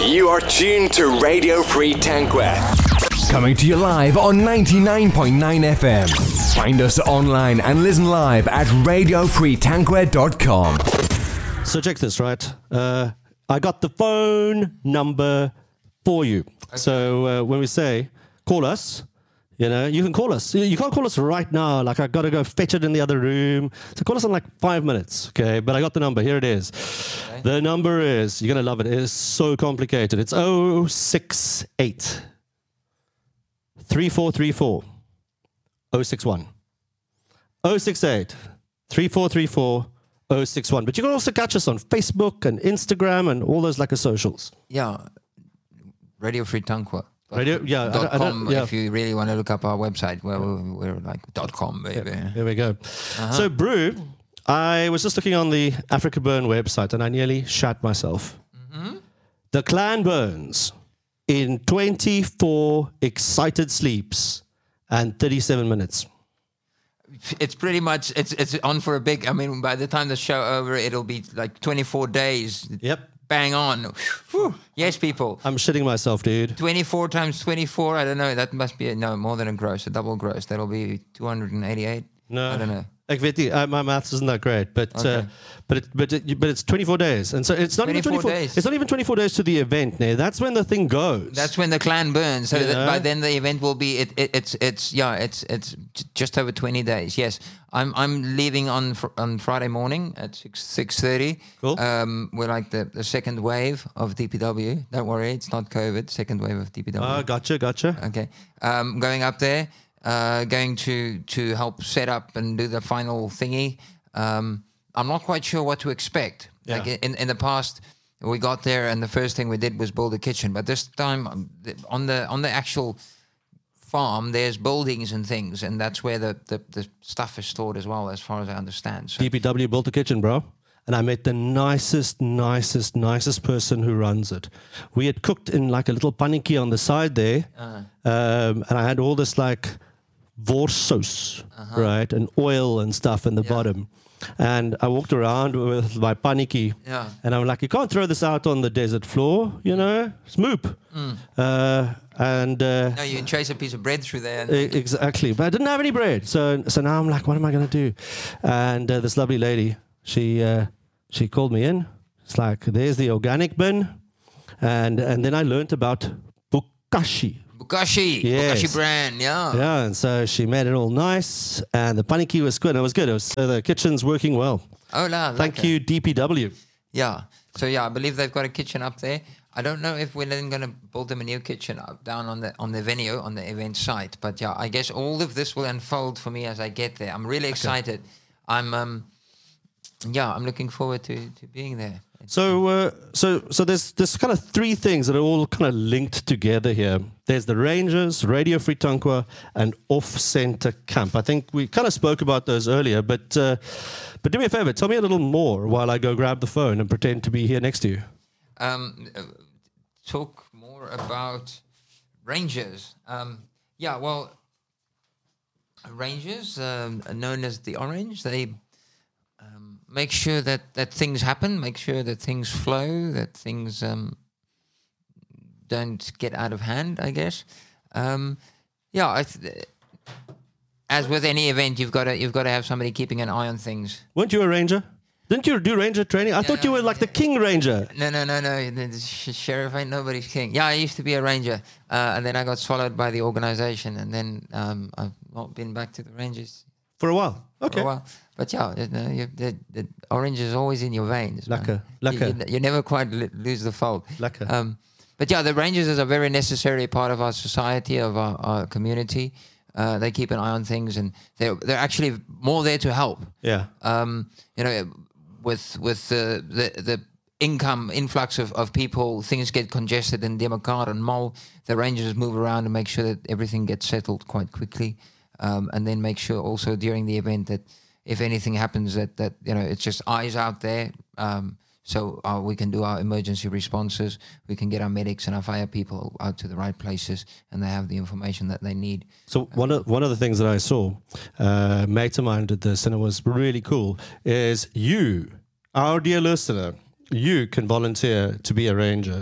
You are tuned to Radio Free Tankwa. Coming to you live on 99.9 FM. Find us online and listen live at radiofreetankwa.com. So check this, right? I got the phone number for you. Okay. So when we say, call us, you can call us. You can't call us right now. Like, I got to go fetch it in the other room. So call us in like 5 minutes, okay? But I got the number. Here it is. Okay. The number is, you're going to love it. It is so complicated. It's 068 3434 061. 068 3434 061. But you can also catch us on Facebook and Instagram and all those like socials. Yeah. Radio Free Tankwa. .com if you really want to look up our website. Well, we're like .com, baby. Yeah, there we go. Uh-huh. So, Brew, I was just looking on the Africa Burn website and I nearly shat myself. Mm-hmm. The clan burns in 24 excited sleeps and 37 minutes. It's pretty much, it's on for a big, by the time the show over, it'll be like 24 days. Yep. Bang on. Whew. Yes, people. I'm shitting myself, dude. 24 times 24, I don't know. That must be, more than a gross, a double gross. That'll be 288. No. I don't know. Ek weet nie, my maths isn't that great, but okay. but it's 24 days, and so it's not even 24 days. It's not even 24 days to the event. Now that's when the thing goes. That's when the clan burns. So that by then the event will be it's just over 20 days. Yes, I'm leaving on Friday morning at 6:30. Cool. We're like the second wave of DPW. Don't worry, it's not COVID. Second wave of DPW. Oh, gotcha. Okay. Going up there. Going to help set up and do the final thingy. I'm not quite sure what to expect. Yeah. Like in the past, we got there and the first thing we did was build a kitchen. But this time, on the actual farm, there's buildings and things, and that's where the stuff is stored as well, as far as I understand. So DPW built a kitchen, bro. And I met the nicest person who runs it. We had cooked in like a little pannetjie on the side there, and I had all this like worssauce, right, and oil and stuff in the bottom. And I walked around with my pannetjie, and I'm like, you can't throw this out on the desert floor, smoop. No, you trace a piece of bread through there. Exactly, but I didn't have any bread, so now I'm like, what am I going to do? And this lovely lady, she called me in. It's like, there's the organic bin. And then I learned about Bokashi. Bokashi. Yes. Bokashi brand, yeah. Yeah, and so she made it all nice. And the pannetjie was good. It was good. The kitchen's working well. Oh, la. Thank you, DPW. Yeah. So, I believe they've got a kitchen up there. I don't know if we're then going to build them a new kitchen up down on the venue, on the event site. But, I guess all of this will unfold for me as I get there. I'm really excited. I'm looking forward to being there. So there's kind of three things that are all kind of linked together here. There's the Rangers, Radio Free Tankwa, and Off Center Camp. I think we kind of spoke about those earlier, but do me a favor, tell me a little more while I go grab the phone and pretend to be here next to you. Talk more about Rangers. Rangers, known as the Orange, they make sure that things happen, make sure that things flow, that things don't get out of hand, I guess. As with any event, you've got to have somebody keeping an eye on things. Weren't you a ranger? Didn't you do ranger training? I thought you were like the king ranger. No. The sheriff ain't nobody's king. Yeah, I used to be a ranger, and then I got swallowed by the organization, and then I've not been back to the Rangers. For a while. Okay. For a while. But the orange is always in your veins. Lekker. You never quite lose the fold. Lekker. But the Rangers is a very necessary part of our society, of our community. They keep an eye on things, and they're actually more there to help. Yeah. With the income influx of people, things get congested in Demokar and Mall. The Rangers move around and make sure that everything gets settled quite quickly. And then make sure also during the event that if anything happens that it's just eyes out there, so we can do our emergency responses, we can get our medics and our fire people out to the right places, and they have the information that they need. So one of the things that I saw, mate of mine did this, and it was really cool, is you, our dear listener, you can volunteer to be a ranger.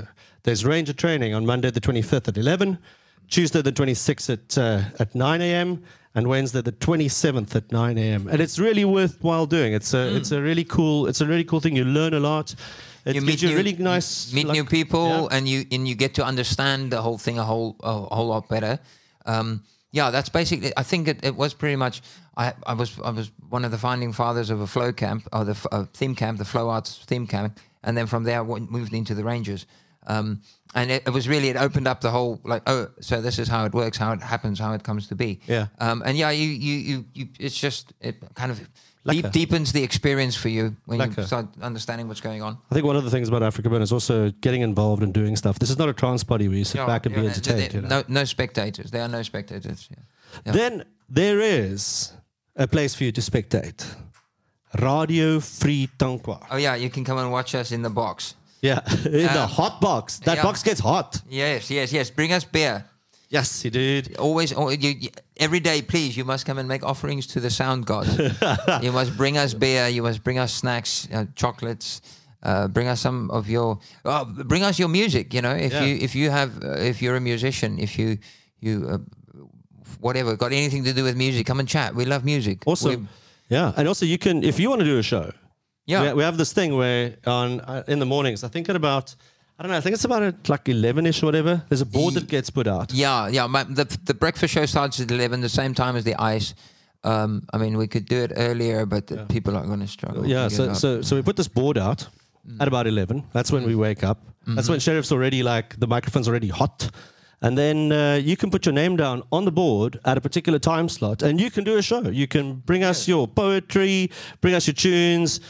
There's Ranger training on Monday the 25th at 11, Tuesday the 26th at 9 a.m., and Wednesday the 27th at 9 a.m. And it's really worthwhile doing. It's a really cool thing. You learn a lot. It gives you really nice meet new people, and you get to understand the whole thing a whole lot better. That's basically. I think it was pretty much. I was one of the founding fathers of a flow camp or the theme camp, the Flow Arts theme camp, and then from there I moved into the Rangers. And it was really, it opened up the whole, like, oh, so this is how it works, how it happens, how it comes to be. Yeah. You it's just, it kind of deepens the experience for you when you start understanding what's going on. I think one of the things about Africa Burn is also getting involved and doing stuff. This is not a trance party where you sit back and be entertained. No spectators. There are no spectators. Yeah. Then there is a place for you to spectate. Radio Free Tankwa. Oh, yeah, you can come and watch us in the box. Yeah, in the hot box. That box gets hot. Yes. Bring us beer. Yes, you did. Always, every day, please, you must come and make offerings to the sound god. You must bring us beer. You must bring us snacks, chocolates. Bring us some of your. Bring us your music. You know, if you're a musician, if you whatever got anything to do with music, come and chat. We love music. Also, and also you can, if you want to do a show. Yeah, we have this thing where in the mornings, I think at about, I don't know, I think it's about like 11ish or whatever. There's a board that gets put out. Yeah. The breakfast show starts at 11, the same time as the ice. I mean, we could do it earlier, but people are going to struggle. Yeah, so we put this board out at about 11. That's when we wake up. That's when Sheriff's already, like, the microphone's already hot. And then you can put your name down on the board at a particular time slot, and you can do a show. You can bring us your poetry, bring us your tunes,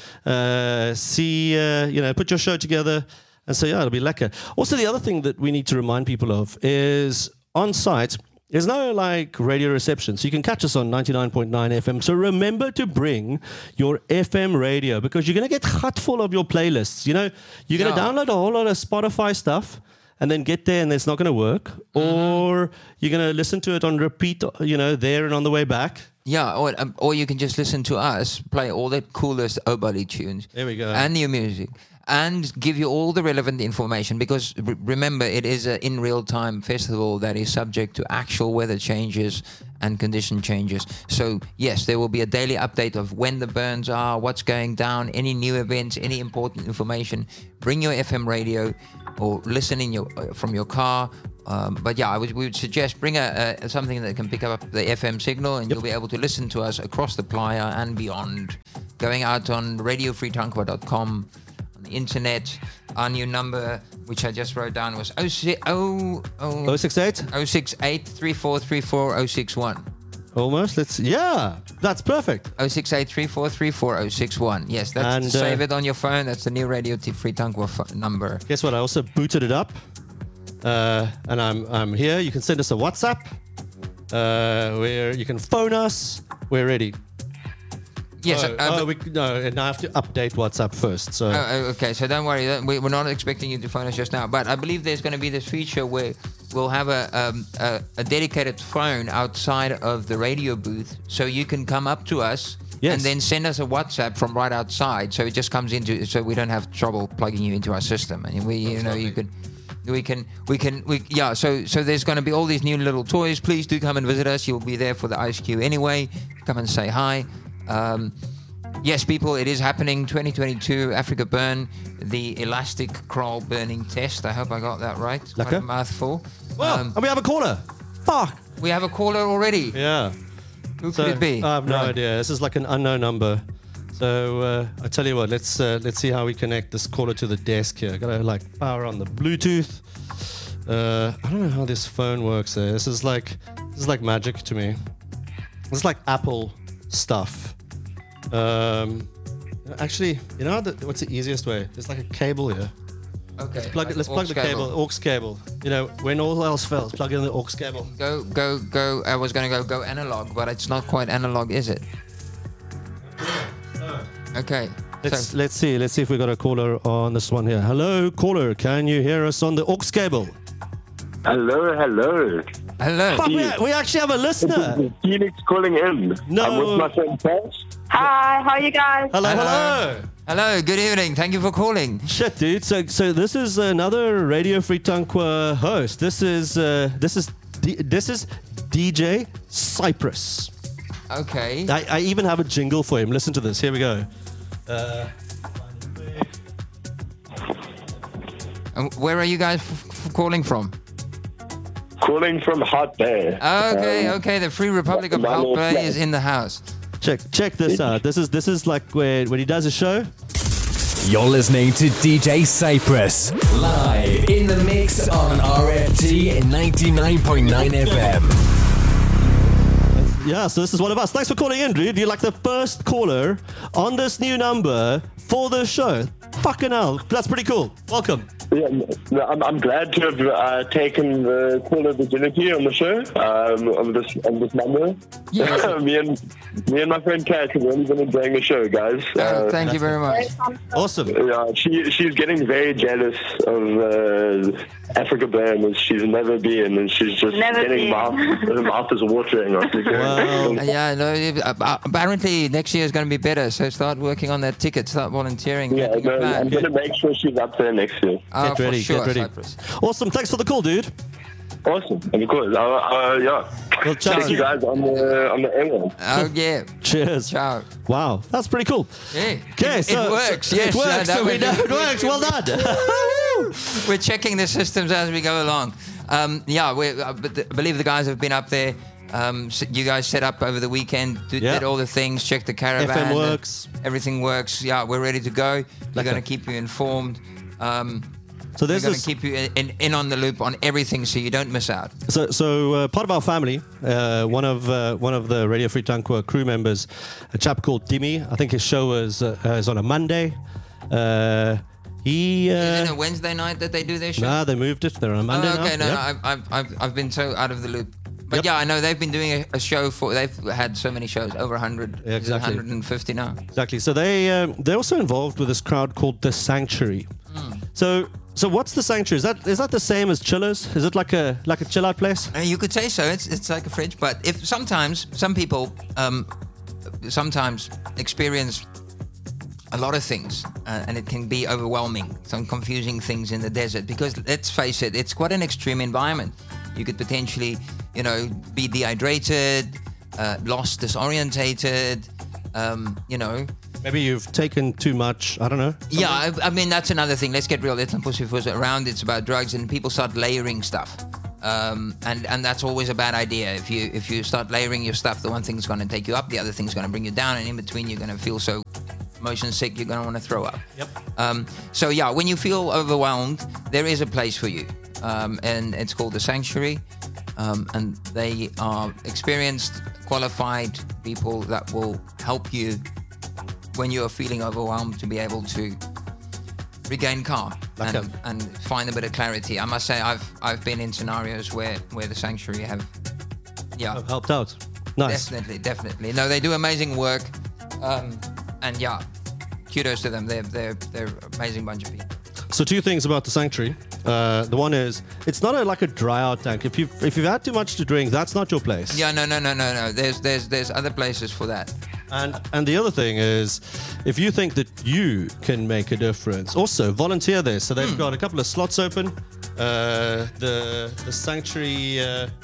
put your show together. And so, it'll be lekker. Also, the other thing that we need to remind people of is on site, there's no, like, radio reception. So you can catch us on 99.9 FM. So remember to bring your FM radio, because you're going to get hot full of your playlists. You know, you're going to download a whole lot of Spotify stuff, and then get there and it's not going to work, or you're going to listen to it on repeat, there and on the way back. Yeah, or you can just listen to us play all the coolest Obali tunes. There we go. And new music, and give you all the relevant information, because remember, it is an in real-time festival that is subject to actual weather changes and condition changes. So yes, there will be a daily update of when the burns are, what's going down, any new events, any important information. Bring your FM radio or listen from your car. But yeah, we would suggest bring something that can pick up the FM signal, and you'll be able to listen to us across the playa and beyond. Going out on radiofreetankwa.com, on the internet. Our new number, which I just wrote down, was 068 061. Almost. That's perfect. 068 Yes, save it on your phone. That's the new Radio Free Tankwa number. Guess what? I also booted it up, and I'm here. You can send us a WhatsApp, where you can phone us. We're ready. Yes. And I have to update WhatsApp first. So. Okay. So don't worry. We're not expecting you to phone us just now. But I believe there's going to be this feature where we'll have a dedicated phone outside of the radio booth, so you can come up to us and then send us a WhatsApp from right outside. So it just comes into, so we don't have trouble plugging you into our system. And So there's going to be all these new little toys. Please do come and visit us. You'll be there for the Ice Cube anyway. Come and say hi. Yes, people, it is happening. 2022 Africa Burn, the elastic crawl burning test. I hope I got that right. Quite a mouthful. Well, and we have a caller. Fuck. We have a caller already. Yeah. Who could it be? I have no idea. This is like an unknown number. So I tell you what, let's see how we connect this caller to the desk here. Gotta power on the Bluetooth. I don't know how this phone works there. This is like magic to me. It's like Apple stuff. Actually, what's the easiest way? There's like a cable here. Okay. Let's plug the cable, aux cable. When all else fails, plug in the aux cable. Go. I was going to go analog, but it's not quite analog, is it? Okay. Let's see if we got a caller on this one here. Hello, caller. Can you hear us on the aux cable? Hello. Fuck, we actually have a listener. This is Phoenix calling in. No. I'm with my friend Paul. Hi, how are you guys? Hello. Hello, good evening. Thank you for calling. Shit, dude. So this is another Radio Free Tankwa host. This is DJ Cypress. Okay. I even have a jingle for him. Listen to this. Here we go. Where are you guys calling from? Calling from Hot Bay. Okay. The Free Republic of Hot Bay is in the house. Check this out. This is like when he does a show. You're listening to DJ Cypress live in the mix on RFT 99.9 FM. Yeah, so this is one of us. Thanks for calling in, dude. You're like the first caller on this new number for the show. Fucking hell, that's pretty cool. Welcome. Yeah, I'm glad to have taken the caller virginity on the show on this number. Yes. me and my friend Kat have really been enjoying the show, guys. Thank you very much. Awesome. Yeah, she's getting very jealous of Africa Band, as she's never been, and she's just getting her mouth is watering. Wow. Yeah, no. Apparently next year is going to be better. So start working on that ticket. Start volunteering. Yeah, making a plan. I'm going to make sure she's up there next year. Get ready, for sure, get ready. Cyprus. Awesome. Thanks for the call, dude. Awesome. Of course. Yeah. We'll chat Check you guys on the airway. Oh yeah. Cheers. Ciao. Wow, that's pretty cool. Yeah. Okay, it works. Yes, it works. that So we was- know it works. Well done. We're checking the systems as we go along. I believe the guys have been up there. You guys set up over the weekend, did all the things, checked the caravan. FM works. Everything works. Yeah, we're ready to go. We're going to keep you informed. So We're this going to is keep you in on the loop on everything, so you don't miss out. so part of our family. One of the Radio Free Tankwa crew members, a chap called Dimi. I think his show is on a Monday. He Is it a Wednesday night that they do their show? nah, they moved it. They're on a Monday okay, now. no, I've been so out of the loop. But Yep. yeah, I know they've been doing a show they've had so many shows, over 100, Yeah, exactly. 150 now. Exactly. So they're also involved with this crowd called the Sanctuary. So what's the Sanctuary? Is that the same as Chillers? Is it like a chill out place? You could say so. It's like a fridge, but if sometimes some people sometimes experience a lot of things, and it can be overwhelming. Some confusing things in the desert, because let's face it, it's quite an extreme environment. You could potentially, be dehydrated, lost, disorientated. Maybe you've taken too much. I don't know. Yeah, I mean that's another thing. Let's get real. Let's not push it around. It's about drugs, and people start layering stuff, and that's always a bad idea. If you start layering your stuff, the one thing's going to take you up, the other thing's going to bring you down, and in between you're going to feel so motion sick you're going to want to throw up. Yep. So yeah, when you feel overwhelmed, there is a place for you, and it's called the Sanctuary, and they are experienced, qualified people that will help you when you are feeling overwhelmed to be able to regain calm and find a bit of clarity. I must say I've been in scenarios where the Sanctuary have I've helped out. Nice. definitely. No, they do amazing work, and yeah, kudos to them. They're an amazing bunch of people. So two things about the Sanctuary. The one is it's not like a dry out tank. If you've had too much to drink, that's not your place. Yeah, no. There's other places for that. And the other thing is, if you think that you can make a difference, also volunteer there. So they've got a couple of slots open. The Sanctuary,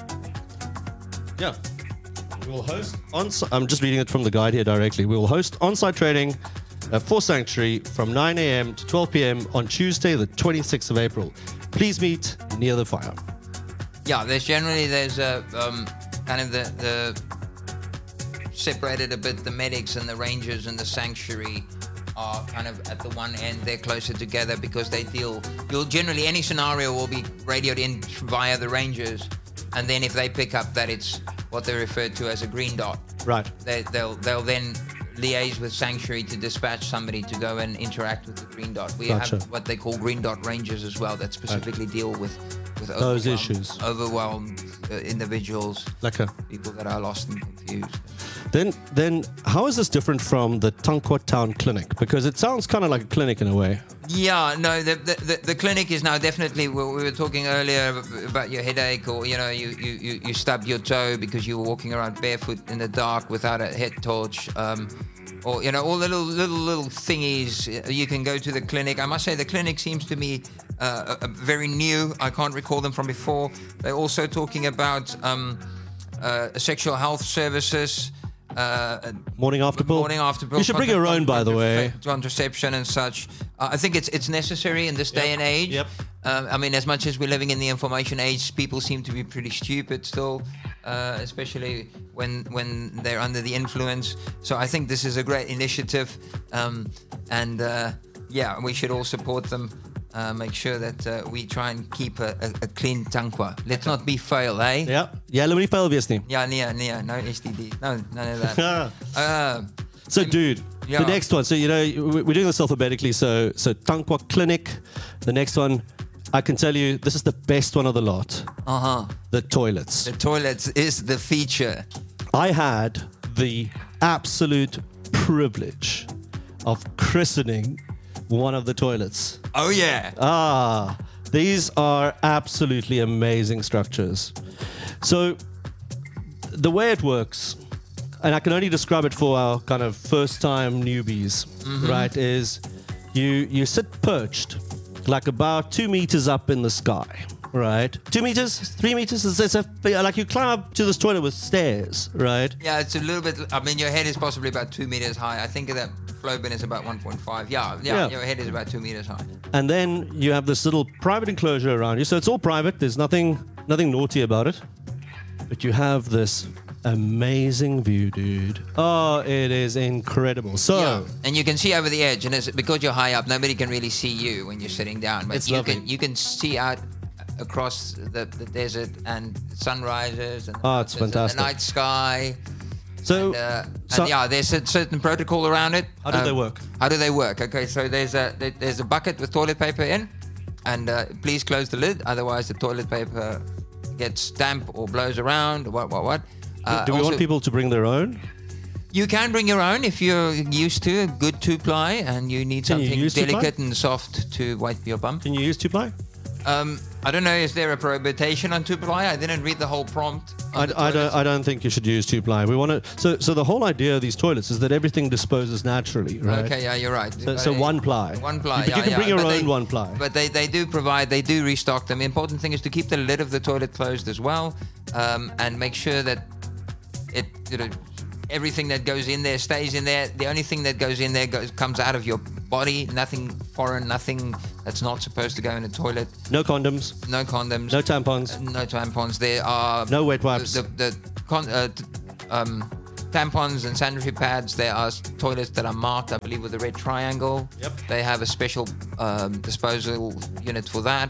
we will host I'm just reading it from the guide here directly. We will host on-site training for Sanctuary from 9 a.m. to 12 p.m. on Tuesday, the 26th of April. Please meet near the fire. Yeah, there's a kind of the separated a bit. The medics and the rangers and the Sanctuary are kind of at the one end. They're closer together because you'll generally, any scenario will be radioed in via the rangers, and then if they pick up that it's what they refer to as a green dot, Right. they'll then liaise with Sanctuary to dispatch somebody to go and interact with the green dot. We Gotcha. have what they call green dot rangers as well that specifically deal with Those issues. overwhelmed individuals, people that are lost and confused. Then how is this different from the Tankwa Town Clinic? Because it sounds kind of like a clinic in a way. Yeah, no, the clinic is now definitely. We were talking earlier about your headache, or you stubbed your toe because you were walking around barefoot in the dark without a head torch. or all the little thingies. You can go to the clinic. I must say the clinic seems to me very new. I can't recall them from before. They're also talking about sexual health services. Morning after pill. Morning after pill. You should bring your own, by the way. Contraception and such. I think it's necessary in this day and age. Yep. I mean, as much as we're living in the information age, people seem to be pretty stupid still, especially when they're under the influence. So I think this is a great initiative, and we should all support them. Make sure that we try and keep a clean tankwa. Let's not be fail, eh? Ja, jy moet nie vuil wees nie. Yeah, no STD, no none of that. So, dude, Yeah. the next one. So, we're doing this alphabetically. So Tankwa Clinic. The next one, I can tell you, this is the best one of the lot. The toilets. The toilets is the feature. I had the absolute privilege of christening one of the toilets. Oh yeah. These are absolutely amazing structures. So the way it works, and I can only describe it for our kind of first-time newbies, right, is you sit perched like about 2 meters up in the sky, right? 2 meters, 3 meters. It's like you climb up to this toilet with stairs, right? Yeah, it's a little bit. I mean, your head is possibly about 2 meters high. I think that flow bin is about 1.5. Yeah. Your head is about 2 meters high. And then you have this little private enclosure around you. So it's all private. There's nothing naughty about it. But you have this amazing view, dude. Oh, it is incredible. So, Yeah, and you can see over the edge, and it's, because you're high up, nobody can really see you when you're sitting down. But It's lovely. you can see out across the desert and sunrises and Oh, it's fantastic. the night sky. so, There's a certain protocol around it. How do they work? How do they work? Okay, so there's a bucket with toilet paper in, and please close the lid, otherwise the toilet paper gets damp or blows around. What? do we want people to bring their own? You can bring your own if you're used to a good two-ply and you need Can you something use delicate and soft to wipe your bum. Can you use 2-ply? I don't know, is there a prohibition on two-ply? I didn't read the whole prompt. I don't think you should use 2-ply. We want to. So the whole idea of these toilets is that everything disposes naturally, right? Okay, yeah, you're right. So 1-ply. 1-ply, But you can bring your but own 1-ply. But they do restock them. The important thing is to keep the lid of the toilet closed as well, and make sure that everything that goes in there stays in there. The only thing that goes in there comes out of your body. Nothing foreign, nothing that's not supposed to go in the toilet. No condoms. No condoms. No tampons. No tampons. There are No wet wipes. Tampons and sanitary pads. There are toilets that are marked, I believe, with a red triangle. Yep. They have a special disposal unit for that.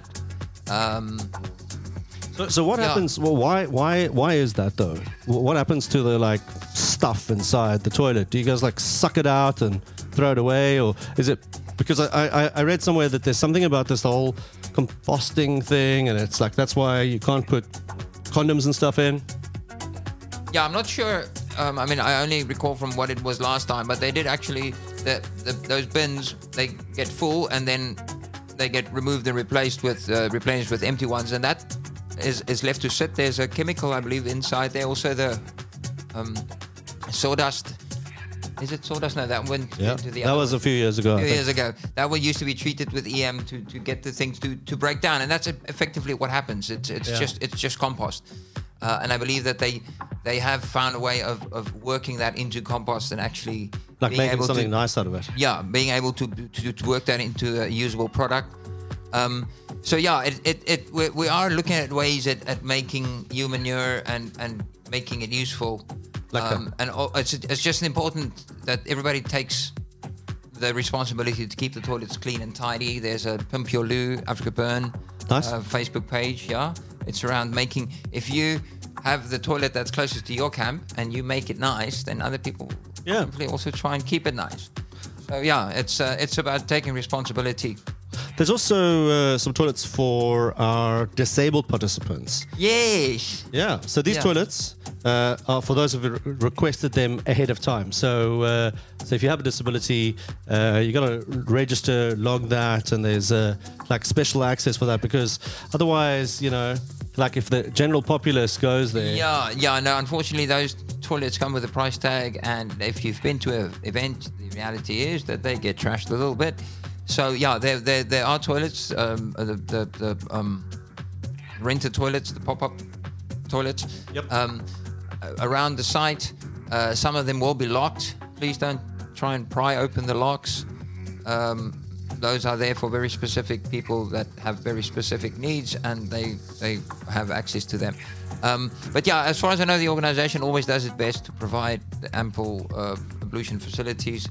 So what Yeah. happens? Well, why is that though? What happens to the stuff inside the toilet? Do you guys suck it out and throw it away, or is it because I read somewhere that there's something about this whole composting thing, and it's that's why you can't put condoms and stuff in? Yeah, I'm not sure. I mean, I only recall from what it was last time, but they did actually. Those bins, they get full and then they get removed and replenished with empty ones, and that is left to sit. There's a chemical, I believe, inside there. Also the sawdust. Is it sawdust? No, that went into the. That other was one. a few years ago. A few years ago. That one used to be treated with EM to get the things to break down, and that's effectively what happens. It's just compost, and I believe that they have found a way of working that into compost and actually being making able something to, nice out of it. Yeah, being able to work that into a usable product. So yeah, we are looking at ways at making human manure and making it useful. And it's just important that everybody takes the responsibility to keep the toilets clean and tidy. There's a Pimp Your Loo, Africa Burn Nice. Facebook page. Yeah, it's around making. If you have the toilet that's closest to your camp and you make it nice, then other people hopefully also try and keep it nice. So yeah, it's about taking responsibility. There's also some toilets for our disabled participants. Yes. Yeah. So these toilets are for those who have requested them ahead of time. So if you have a disability, you got to register, log that, and there's special access for that, because otherwise, if the general populace goes there. Yeah. No, unfortunately, those toilets come with a price tag, and if you've been to an event, the reality is that they get trashed a little bit. So yeah, there are toilets, the rented toilets, the pop-up toilets. Yep. Around the site. Some of them will be locked. Please don't try and pry open the locks. Those are there for very specific people that have very specific needs, and they have access to them. But yeah, as far as I know, the organization always does its best to provide ample ablution facilities.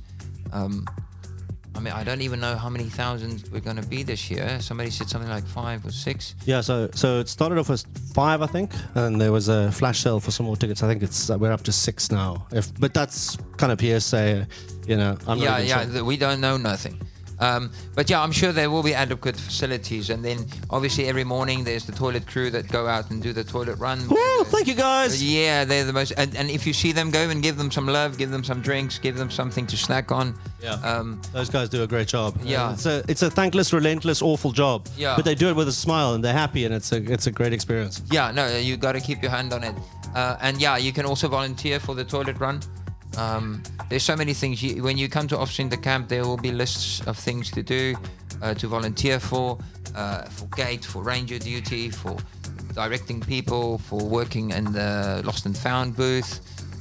I mean, I don't even know how many thousands we're going to be this year. Somebody said something like 5 or 6. Yeah, so it started off as 5, I think, and there was a flash sale for some more tickets. I think we're up to 6 now. But that's kind of PSA, you know. I'm not even sure. We don't know nothing. But yeah, I'm sure there will be adequate facilities. And then obviously every morning there's the toilet crew that go out and do the toilet run. Woo, thank you guys. Yeah, they're the most. And if you see them, go and give them some love, give them some drinks, give them something to snack on. Yeah. Those guys do a great job. Yeah. It's a thankless, relentless, awful job. Yeah. But they do it with a smile and they're happy, and it's a great experience. Yeah, no, you got to keep your hand on it. And yeah, you can also volunteer for the toilet run. There's so many things. When you come to Officer Camp, there will be lists of things to do, to volunteer for gate, for ranger duty, for directing people, for working in the Lost and Found booth,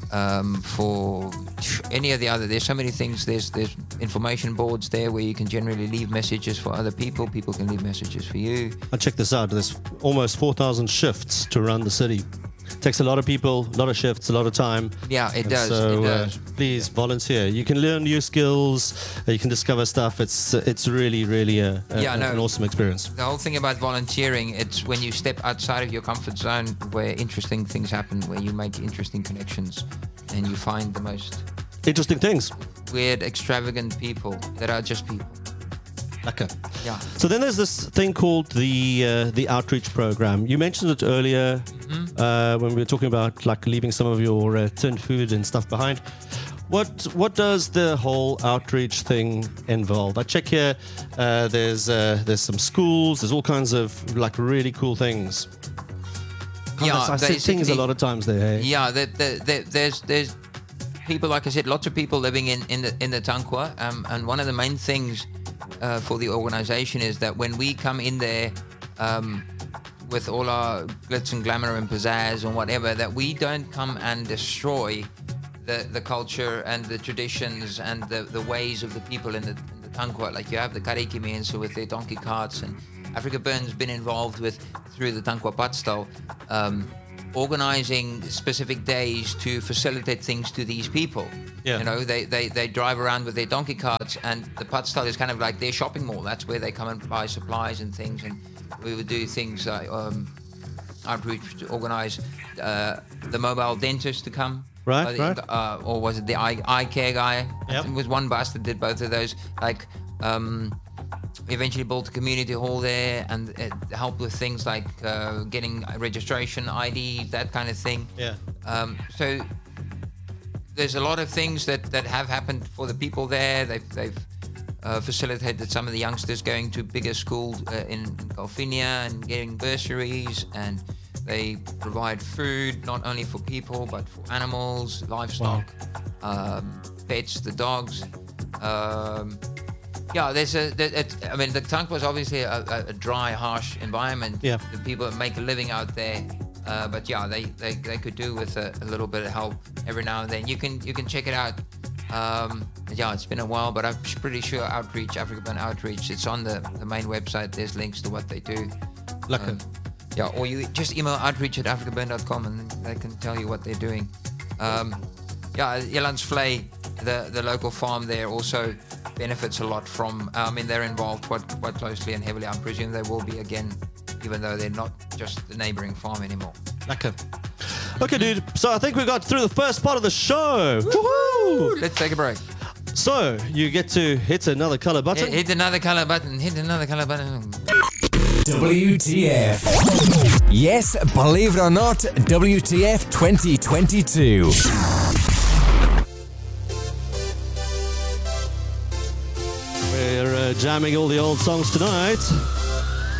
for any of the other. There's so many things. There's information boards there where you can generally leave messages for other people. People can leave messages for you. Check this out. There's almost 4,000 shifts to run the city. Takes a lot of people, a lot of shifts, a lot of time. Yeah, it does. So it does. Please volunteer. You can learn new skills. You can discover stuff. It's really, really an awesome experience. The whole thing about volunteering, it's when you step outside of your comfort zone where interesting things happen, where you make interesting connections, and you find the most interesting things. Weird, extravagant people that are just people. Okay. Yeah. So then there's this thing called the outreach program. You mentioned it earlier when we were talking about like leaving some of your tinned food and stuff behind. What does the whole outreach thing involve? I check here. There's some schools. There's all kinds of like really cool things. I see things a lot of times there. Hey? Yeah. There's people, like I said, lots of people living in the Tankwa, and one of the main things for the organization is that when we come in there with all our glitz and glamour and pizzazz and whatever, that we don't come and destroy the culture and the traditions and the ways of the people in the Tankwa. Like you have the Kariki Mense with their donkey carts, and Africa Burn's been involved through the Tankwa Padstal, organizing specific days to facilitate things to these people. Yeah. You know, they drive around with their donkey carts, and the Padstal is kind of like their shopping mall. That's where they come and buy supplies and things. And we would do things like outreach to organize the mobile dentist to come. Right. Or was it the eye care guy? Yep. It was one bus that did both of those. Like, eventually built a community hall there and helped with things like getting registration, ID, that kind of thing. Yeah. So there's a lot of things that have happened for the people there. They've facilitated some of the youngsters going to bigger schools in Golfinia and getting bursaries, and they provide food not only for people but for animals, livestock, pets, the dogs. Yeah, the Tankwa was obviously a dry, harsh environment. Yeah. The people make a living out there, but yeah, they could do with a little bit of help every now and then. You can check it out. Yeah, it's been a while, but I'm pretty sure Africa Burn Outreach, it's on the main website. There's links to what they do. Yeah, or you just email outreach@africaburn.com and they can tell you what they're doing. Yeah, Elandsvlei, the local farm there also benefits a lot from, they're involved quite closely and heavily. I presume they will be again, even though they're not just the neighboring farm anymore. Okay, dude. So I think we got through the first part of the show. Woohoo! Let's take a break. So you get to hit another color button. Hit another color button. Hit another color button. WTF. Yes, believe it or not, WTF 2022. We're jamming all the old songs tonight.